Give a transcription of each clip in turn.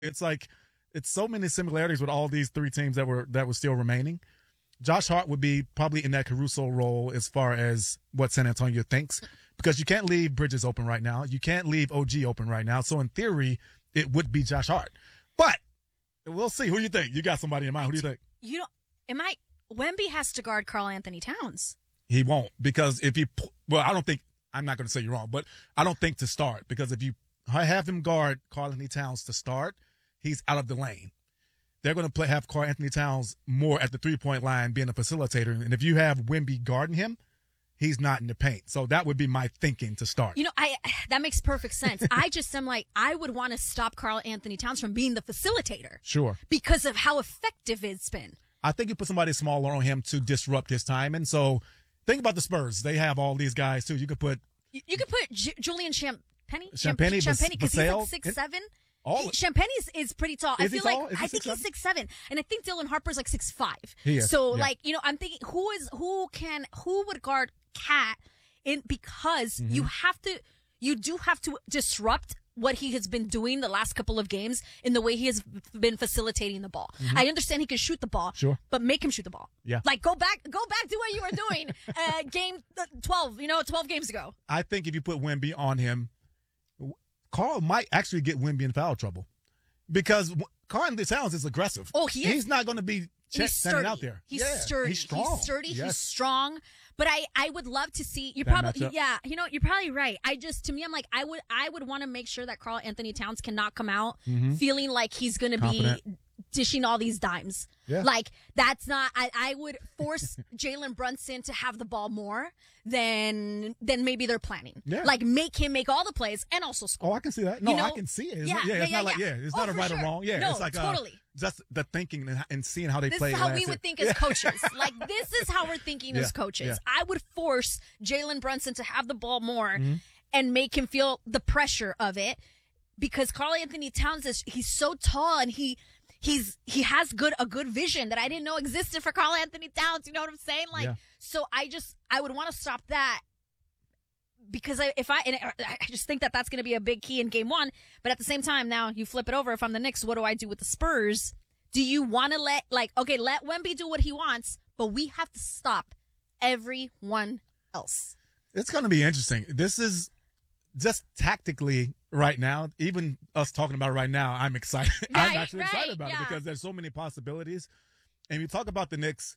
It's like it's so many similarities with all these three teams that were still remaining. Josh Hart would be probably in that Caruso role as far as what San Antonio thinks, because you can't leave Bridges open right now. You can't leave OG open right now. So in theory, it would be Josh Hart. But we'll see. Who do you think? You got somebody in mind. Who do you think? Wemby has to guard Karl Anthony Towns. He won't, because I don't think, I'm not going to say you're wrong, but I don't think to start, because if you have him guard Karl Anthony Towns to start, he's out of the lane. They're going to have Karl Anthony Towns more at the 3-point line being a facilitator. And if you have Wemby guarding him, he's not in the paint. So that would be my thinking to start. That makes perfect sense. I just am like, I would want to stop Karl Anthony Towns from being the facilitator. Sure. Because of how effective it's been. I think you put somebody smaller on him to disrupt his time. And so think about the Spurs. They have all these guys too. You could put Julian Champagnie Vassell, because he's like 6'7". Champagnie is pretty tall. I think he's 6'7", and I think Dylan Harper's like 6'5". So I'm thinking who would guard Cat because you do have to disrupt what he has been doing the last couple of games in the way he has been facilitating the ball. Mm-hmm. I understand he can shoot the ball, sure, but make him shoot the ball. Yeah. Like go back to what you were doing game 12, 12 games ago. I think if you put Wemby on him, Karl might actually get Wemby in foul trouble, because Karl Anthony Towns is aggressive. Oh, he is. He's not going to be standing out there. He's sturdy. He's strong. He's sturdy. Yes. He's strong. But I would love to see you're that probably you're probably right. To me I'm like I would want to make sure that Karl Anthony Towns cannot come out feeling like he's going to be dishing all these dimes. Yeah. Like that's not. I would force Jalen Brunson to have the ball more than maybe they're planning. Yeah. Like make him make all the plays and also score. Oh, I can see that. No, I can see it. It's not a right or wrong. Yeah, no, it's like totally. Just the thinking and seeing how they play. This is how we would think as coaches. Like this is how we're thinking as coaches. Yeah. I would force Jalen Brunson to have the ball more and make him feel the pressure of it, because Karl Anthony Towns he's so tall and he has a good vision that I didn't know existed for Karl Anthony Towns. You know what I'm saying? So I would want to stop that, because I just think that that's going to be a big key in game one. But at the same time, now you flip it over. If I'm the Knicks, what do I do with the Spurs? Do you want to let Wemby do what he wants, but we have to stop everyone else? It's going to be interesting. This is just tactically right now, even us talking about it right now, I'm excited. I'm actually excited about it, because there's so many possibilities. And you talk about the Knicks,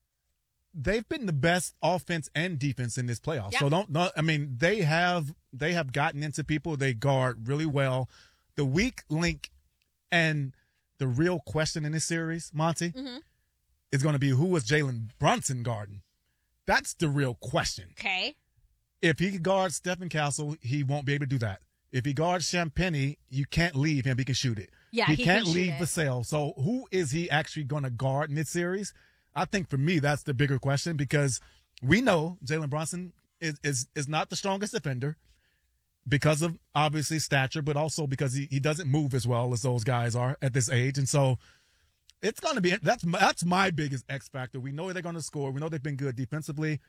they've been the best offense and defense in this playoff. Yeah. So they have gotten into people. They guard really well. The weak link and the real question in this series, Monty, is going to be, who is Jalen Brunson guarding? That's the real question. Okay. If he guards Stephen Castle, he won't be able to do that. If he guards Champagnie, you can't leave him. He can shoot it. Yeah, he can't can leave Vassell. So who is he actually going to guard in this series? I think for me, that's the bigger question, because we know Jalen Brunson is not the strongest defender because of obviously stature, but also because he doesn't move as well as those guys are at this age. And so it's going to be, that's my biggest X factor. We know they're going to score. We know they've been good defensively.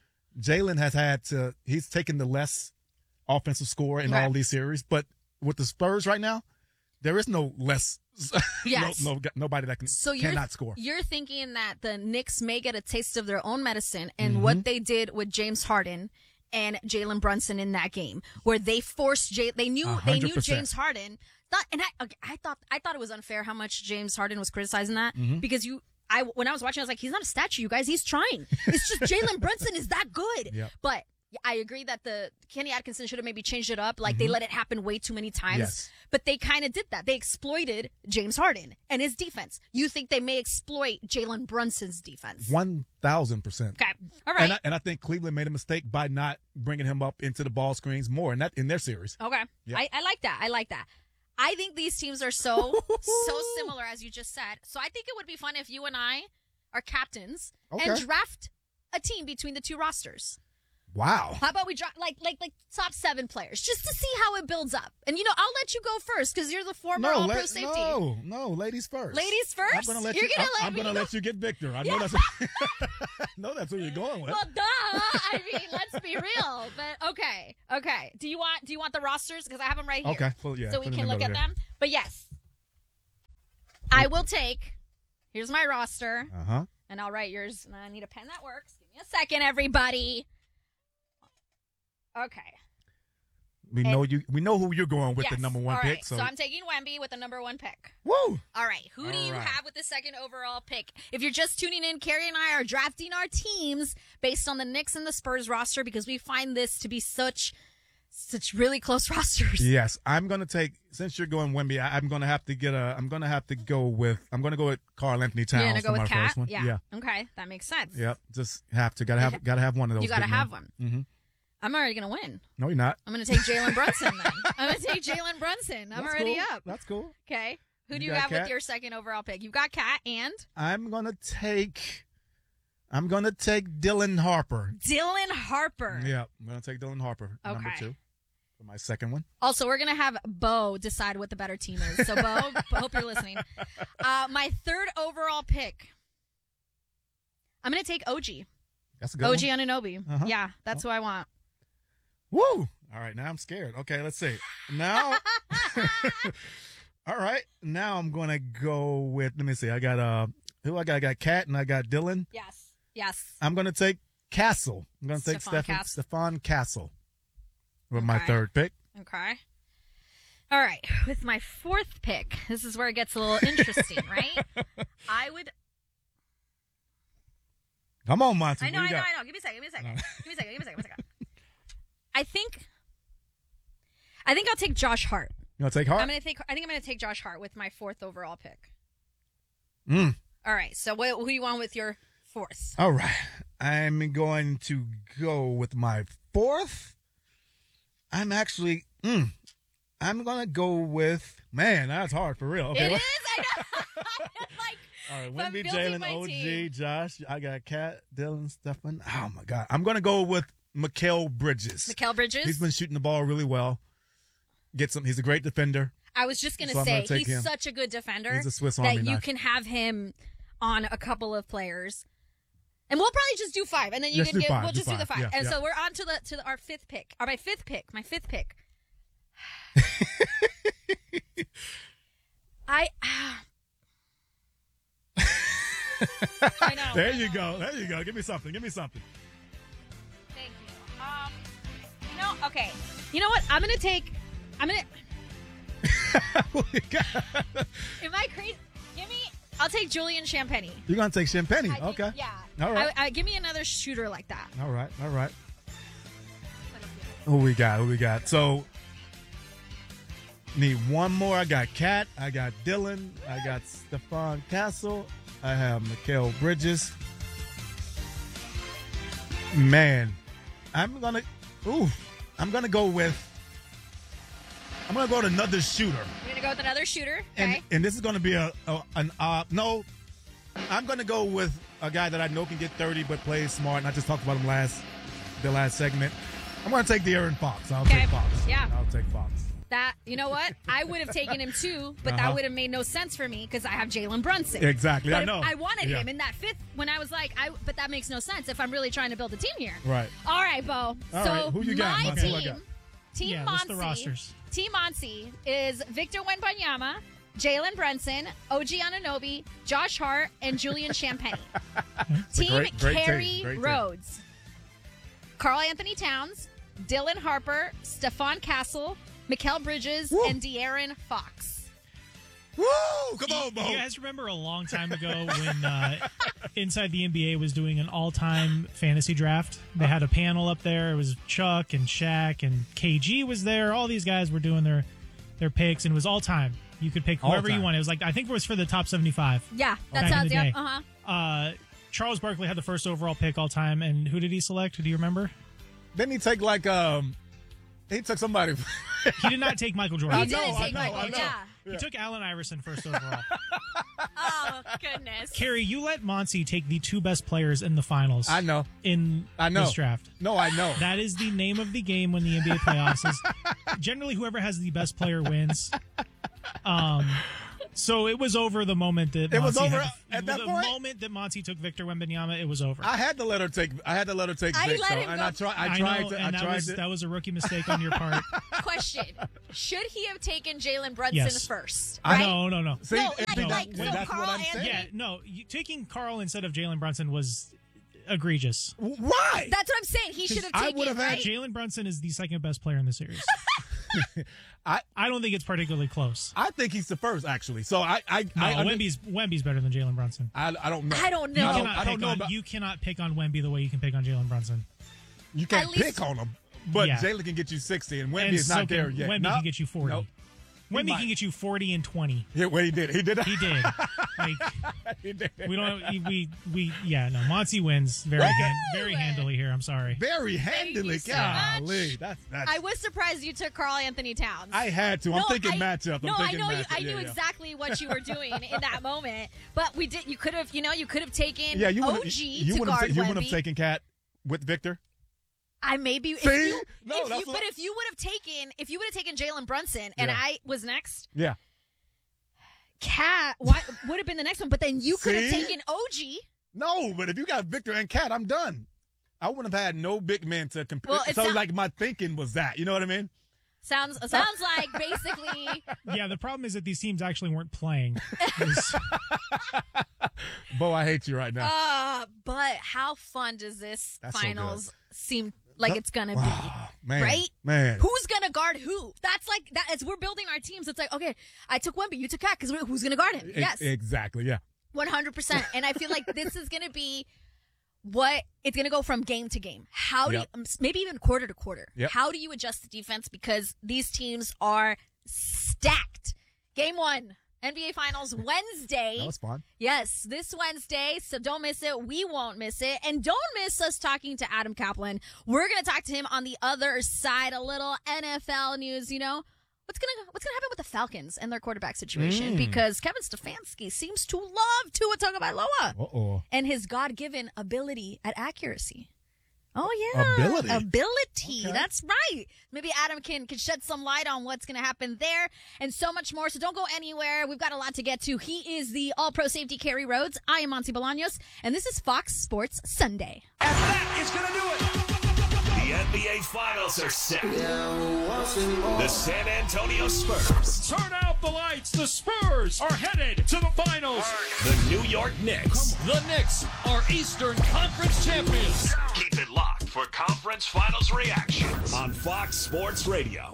Jalen he's taken the less offensive score in all these series, but with the Spurs right now, there is no less. Yes. Nobody that cannot score. You're thinking that the Knicks may get a taste of their own medicine and what they did with James Harden and Jalen Brunson in that game, where they forced they knew 100%. James Harden. I thought it was unfair how much James Harden was criticizing that, because when I was watching, I was like, he's not a statue, you guys. He's trying. It's just Jalen Brunson is that good. Yep. But I agree that the Kenny Atkinson should have maybe changed it up. Like they let it happen way too many times. Yes. But they kind of did that. They exploited James Harden and his defense. You think they may exploit Jalen Brunson's defense? 1,000%. Okay. All right. And I think Cleveland made a mistake by not bringing him up into the ball screens more in their series. Okay. Yep. I like that. I like that. I think these teams are so similar, as you just said. So I think it would be fun if you and I are captains and draft a team between the two rosters. Wow. How about we drop like top 7 players just to see how it builds up? And I'll let you go first because you're the former All-Pro safety. No, ladies first. Ladies first. I'm gonna let you get Victor. I know that's who you're going with. Well, duh. I mean, let's be real. But okay. Do you want the rosters, because I have them right here? Okay. Well, yeah. So we can look at them. But yes, I will take. Here's my roster. Uh-huh. And I'll write yours. And I need a pen that works. Give me a second, everybody. Okay. We know who you're going with the number one all pick. Right. So I'm taking Wemby with the number one pick. Woo! All right. Who do you have with the second overall pick? If you're just tuning in, Carrie and I are drafting our teams based on the Knicks and the Spurs roster because we find this to be such really close rosters. Yes, I'm gonna take. Since you're going Wemby, I'm gonna have to go with Karl Anthony Towns. You're gonna go for with my first one. Yeah. Okay, that makes sense. Yep. Just gotta have one of those. You gotta big have men. one. Mm-hmm. I'm already gonna win. No, you're not. I'm gonna take Jalen Brunson then. I'm gonna take Jalen Brunson. I'm That's already cool. up. That's cool. Okay. Who do you got have Kat? with your second overall pick? You've got Kat and I'm gonna take Dylan Harper. Dylan Harper. Yeah, I'm gonna take Dylan Harper, number 2, for my second one. Also, we're going to have Bo decide what the better team is. So, Bo, hope you're listening. My third overall pick, I'm going to take OG. That's a good OG one. Anunoby. Uh-huh. Yeah, that's who I want. Woo! All right, now I'm scared. Okay, let's see. Now, all right, now I'm going to go with, let me see. I got, who I got? I got Kat and I got Dylan. Yes. I'm going to take Castle. I'm going to take Stephon Castle with my third pick. Okay. All right. With my fourth pick, this is where it gets a little interesting, right? I would. Come on, Monty. I know. Give me a second. I think I'll take Josh Hart. You want to take Hart? I think I'm gonna take Josh Hart with my fourth overall pick. All right. So who do you want with your fourth? All right. I'm going to go with my fourth. I'm actually, I'm going to go with, man, that's hard for real. Okay, it is? I know. All right, Wemby, Jalen, OG, team. Josh. I got Kat, Dylan, Stefan. Oh, my God. I'm going to go with Mikal Bridges. Mikal Bridges? He's been shooting the ball really well. He's a great defender. I was just going So to I'm say, gonna take him. such a good defender. He's a Swiss Army that you knife. can have him on a couple of players. And we'll probably just do 5, and then you Let's can do get. 5, We'll do just do the 5. 5, Yeah, and yeah. so we're on to our fifth pick. Or my fifth pick. I know. There you go. Give me something. Thank you. Okay. You know what? I'm gonna. What you got? Am I crazy? I'll take Julian Champagny. You're going to take Champagny. I think- Okay. Yeah. All right. Give me another shooter like that. All right. Who we got? So, need one more. I got Kat. I got Dylan. I got Stephon Castle. I have Mikal Bridges. Man, I'm gonna go with another shooter. You're gonna go with another shooter, okay? And this is gonna be no. I'm gonna go with a guy that I know can get 30 but plays smart. And I just talked about him the last segment. I'm gonna take De'Aaron Fox. I'll take Fox. Yeah. I'll take Fox. That, you know what? I would have taken him too, but that would have made no sense for me because I have Jalen Brunson. Exactly. But I know. I wanted him in that fifth when I was like, but that makes no sense if I'm really trying to build a team here. Right. All right, Bo. All so right. Who you got, my Monty? Who I team, got? Team list the Monty, rosters. Team Monty is Victor Wembanyama, Jalen Brunson, OG Anunoby, Josh Hart, and Julian Champagny. Team great team. Carrie Great team. Rhodes, Karl Anthony Towns, Dylan Harper, Stephon Castle, Mikal Bridges, Woo. and De'Aaron Fox. Woo! Come on, Bo. You guys remember a long time ago when Inside the NBA was doing an all-time fantasy draft? They had a panel up there. It was Chuck and Shaq and KG was there. All these guys were doing their picks, and it was all-time. You could pick whoever you All-time. wanted. It was like, I think it was for the top 75. Yeah, that Back in sounds, the yep. day. Uh-huh. Charles Barkley had the first overall pick all time, and who did he select? Do you remember? Didn't he take he took somebody. He did not take Michael Jordan. He I know, didn't take I know, Michael, I know. yeah. He took Allen Iverson first overall. Oh, goodness. Carrie, you let Monty take the 2 best players in the finals. I know. In I know. this draft. No, I know. That is the name of the game when the NBA playoffs is generally whoever has the best player wins. So it was over the moment that It was Monty over had at that the point? moment that Monty took Victor Wembanyama, it was over. I had to let her take. I Vic, let so, him and go. I tried. I know, tried to. and I tried to. that was a rookie mistake on your part. question. Should he have taken Jalen Brunson Yes. first? No. Right? See, No, Anthony, like, so that's Carl what I'm Anthony- saying. Yeah, no. Taking Carl instead of Jalen Brunson was egregious. Why? That's what I'm saying. He should have I taken would have had right? Jalen Brunson is the second best player in the series. I don't think it's particularly close. I think he's the first, actually. So I No, I Wemby's better than Jalen Brunson. I don't know. I don't You know. cannot I don't pick know on about- you cannot pick on Wemby the way you can pick on Jalen Brunson. You can't At least- pick on him, but Yeah. Jalen can get you 60, and Wemby And is so not there yet. Wemby No. can get you 40. Nope. Wemby might. can get you 40 and 20. Yeah, well, he did. He did. He did. Like He did. we don't no. Monty wins very handily here. I'm sorry. Very handily. you so Golly, much. that's. I was surprised you took Carl Anthony Towns. I had to. I'm thinking matchup. No, I'm I thinking know matchup. I knew Yeah. exactly what you were doing in that moment. But we did. You could have. You could have taken Yeah, you OG wouldn't. to You guard wouldn't have Wemby. taken Cat with Victor. I maybe. See? If you, No, if that's you, what- but if you would have taken Jalen Brunson and Yeah. I was next, Yeah. Cat would have been the next one. But then you could have See? taken OG. No, but if you got Victor and Cat, I'm done. I wouldn't have had no big men to compare. Well, it so, sound- like, my thinking was that. You know what I mean? Sounds like basically. Yeah, the problem is that these teams actually weren't playing. It was- Bo, I hate you right now. But how fun does this That's so finals seem like it's gonna be? Wow, man, Right? Man. Who's gonna guard who? That's like that. As we're building our teams, it's like, okay, I took Wemby, you took Cat, because who's gonna guard him? Yes, Exactly, yeah. 100%. And I feel like this is gonna be what it's gonna go from game to game. How do Yep. you, maybe even quarter to quarter? Yep. How do you adjust the defense, because these teams are stacked? Game 1, NBA Finals Wednesday. That was fun. Yes, this Wednesday, so don't miss it. We won't miss it. And don't miss us talking to Adam Kaplan. We're going to talk to him on the other side, a little NFL news, What's going to happen with the Falcons and their quarterback situation? Because Kevin Stefanski seems to love Tua Tagovailoa Uh-oh. and his God-given ability at accuracy. Oh, yeah. Ability. Okay. That's right. Maybe Adam can shed some light on what's going to happen there and so much more. So don't go anywhere. We've got a lot to get to. He is the all-pro safety Kerry Rhodes. I am Monty Bolaños, and this is Fox Sports Sunday. And that is going to do it. The NBA Finals are set. The San Antonio Spurs. Turn out the lights. The Spurs are headed to the finals. The New York Knicks. The Knicks are Eastern Conference champions. Keep it locked for conference finals reaction on Fox Sports Radio.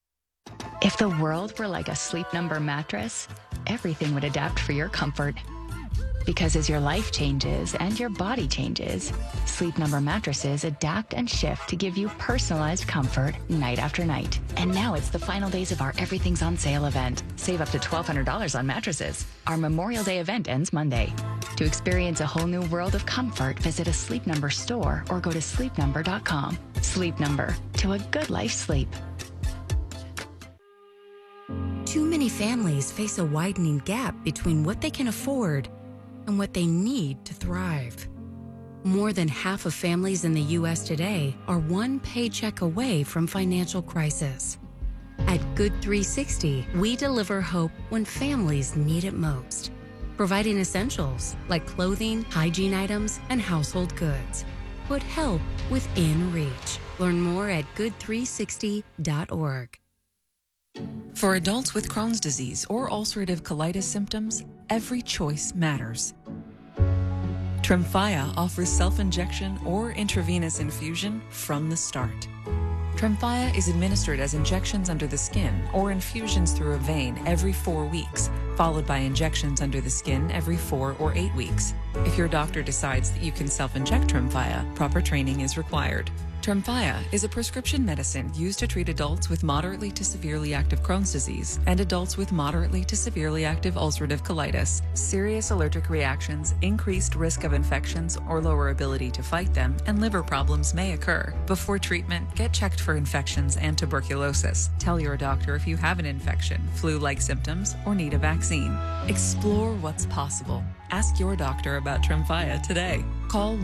If the world were like a Sleep Number mattress, everything would adapt for your comfort. Because as your life changes and your body changes, Sleep Number mattresses adapt and shift to give you personalized comfort night after night. And now it's the final days of our Everything's on Sale event. Save up to $1,200 on mattresses. Our Memorial Day event ends Monday. To experience a whole new world of comfort, visit a Sleep Number store or go to sleepnumber.com. Sleep Number, to a good life sleep. Too many families face a widening gap between what they can afford and what they need to thrive. More than half of families in the U.S. today are one paycheck away from financial crisis. At Good 360, we deliver hope when families need it most, providing essentials like clothing, hygiene items, and household goods. Put help within reach. Learn more at good360.org. For adults with Crohn's disease or ulcerative colitis symptoms, every choice matters. Tremfya offers self-injection or intravenous infusion from the start. Tremfya is administered as injections under the skin or infusions through a vein every 4 weeks, followed by injections under the skin every 4 or 8 weeks. If your doctor decides that you can self-inject Tremfya, proper training is required. Tremfya is a prescription medicine used to treat adults with moderately to severely active Crohn's disease and adults with moderately to severely active ulcerative colitis. Serious allergic reactions, increased risk of infections or lower ability to fight them, and liver problems may occur. Before treatment, get checked for infections and tuberculosis. Tell your doctor if you have an infection, flu-like symptoms, or need a vaccine. Explore what's possible. Ask your doctor about Tremfya today. Call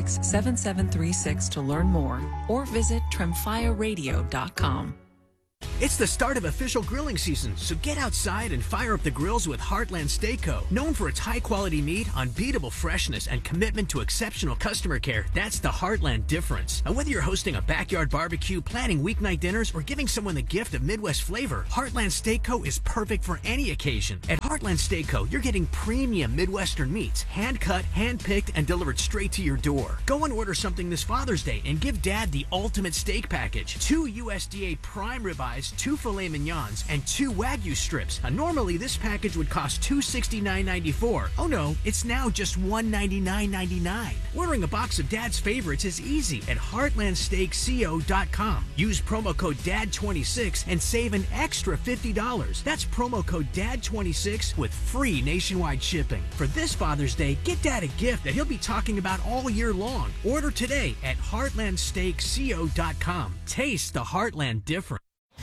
1-800-526-7736 to learn more or visit tremfyaradio.com. It's the start of official grilling season, so get outside and fire up the grills with Heartland Steak Co. Known for its high-quality meat, unbeatable freshness, and commitment to exceptional customer care, that's the Heartland difference. And whether you're hosting a backyard barbecue, planning weeknight dinners, or giving someone the gift of Midwest flavor, Heartland Steak Co. is perfect for any occasion. At Heartland Steak Co., you're getting premium Midwestern meats, hand-cut, hand-picked, and delivered straight to your door. Go and order something this Father's Day and give Dad the ultimate steak package. 2 USDA prime ribeyes, 2 filet mignons, and 2 Wagyu strips. Normally, this package would cost $269.94. Oh no, it's now just $199.99. Ordering a box of Dad's favorites is easy at heartlandsteakco.com. Use promo code DAD26 and save an extra $50. That's promo code DAD26 with free nationwide shipping. For this Father's Day, get Dad a gift that he'll be talking about all year long. Order today at heartlandsteakco.com. Taste the Heartland difference.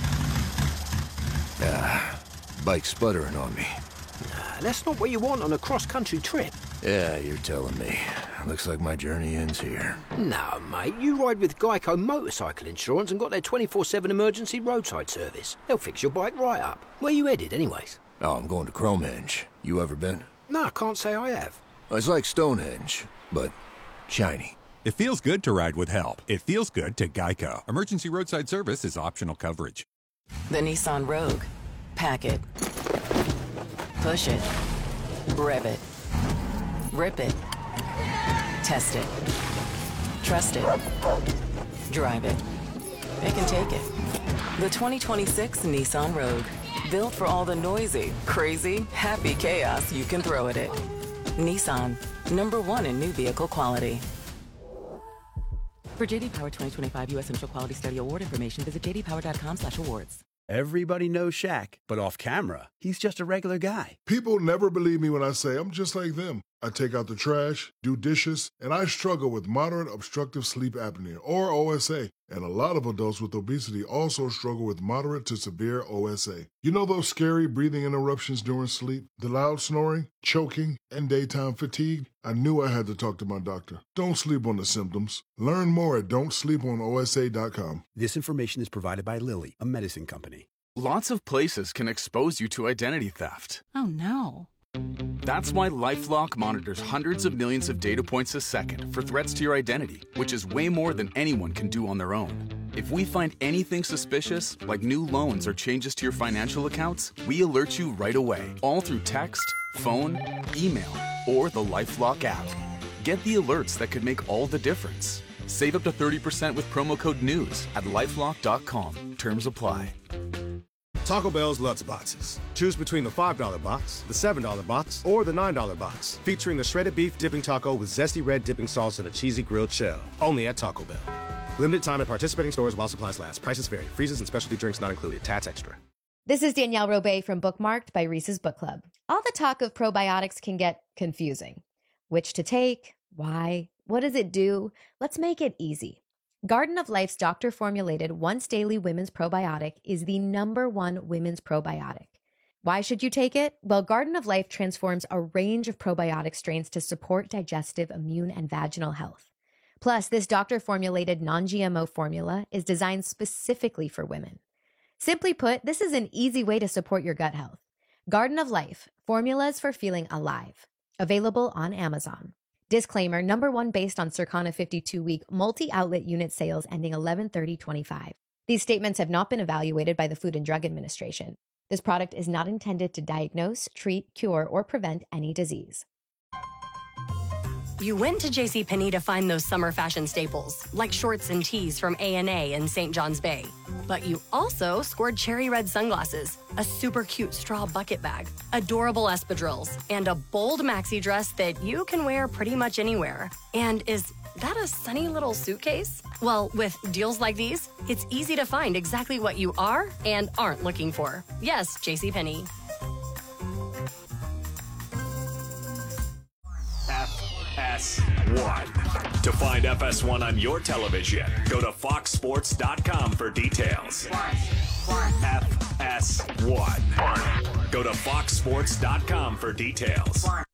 Bike sputtering on me. That's not what you want on a cross-country trip. Yeah, you're telling me. Looks like my journey ends here. No, mate, you ride with Geico Motorcycle Insurance and got their 24/7 emergency roadside service. They'll fix your bike right up. Where you headed, anyways? Oh, I'm going to Cromenge. You ever been? No, I can't say I have. It's like Stonehenge, but shiny. It feels good to ride with help. It feels good to Geico. Emergency roadside service is optional coverage. The Nissan Rogue. Pack it. Push it. Rev it. Rip it. Test it. Trust it. Drive it. It can take it. The 2026 Nissan Rogue. Built for all the noisy, crazy, happy chaos you can throw at it. Nissan. #1 in new vehicle quality. For JD Power 2025 U.S. Initial Quality Study Award information, visit jdpower.com/awards. Everybody knows Shaq, but off camera, he's just a regular guy. People never believe me when I say I'm just like them. I take out the trash, do dishes, and I struggle with moderate obstructive sleep apnea, or OSA. And a lot of adults with obesity also struggle with moderate to severe OSA. You know those scary breathing interruptions during sleep? The loud snoring, choking, and daytime fatigue? I knew I had to talk to my doctor. Don't sleep on the symptoms. Learn more at don'tsleeponosa.com. This information is provided by Lilly, a medicine company. Lots of places can expose you to identity theft. Oh no. That's why LifeLock monitors hundreds of millions of data points a second for threats to your identity, which is way more than anyone can do on their own. If we find anything suspicious, like new loans or changes to your financial accounts, we alert you right away, all through text, phone, email, or the LifeLock app. Get the alerts that could make all the difference. Save up to 30% with promo code NEWS at LifeLock.com. Terms apply. Taco Bell's Lutz Boxes. Choose between the $5 box, the $7 box, or the $9 box, featuring the shredded beef dipping taco with zesty red dipping sauce and a cheesy grilled shell. Only at Taco Bell. Limited time at participating stores while supplies last. Prices vary. Freezes and specialty drinks not included. Tax extra. This is Danielle Robay from Bookmarked by Reese's Book Club. All the talk of probiotics can get confusing. Which to take? Why? What does it do? Let's make it easy. Garden of Life's doctor-formulated once-daily women's probiotic is the #1 women's probiotic. Why should you take it? Well, Garden of Life transforms a range of probiotic strains to support digestive, immune, and vaginal health. Plus, this doctor-formulated non-GMO formula is designed specifically for women. Simply put, this is an easy way to support your gut health. Garden of Life, formulas for feeling alive. Available on Amazon. Disclaimer, #1 based on Circana 52-week multi-outlet unit sales ending 11/30/25. These statements have not been evaluated by the Food and Drug Administration. This product is not intended to diagnose, treat, cure, or prevent any disease. You went to JCPenney to find those summer fashion staples, like shorts and tees from A&A and St. John's Bay. But you also scored cherry red sunglasses, a super cute straw bucket bag, adorable espadrilles, and a bold maxi dress that you can wear pretty much anywhere. And is that a sunny little suitcase? Well, with deals like these, it's easy to find exactly what you are and aren't looking for. Yes, JCPenney. FS1. To find FS1 on your television, go to foxsports.com for details. FS1. Go to foxsports.com for details.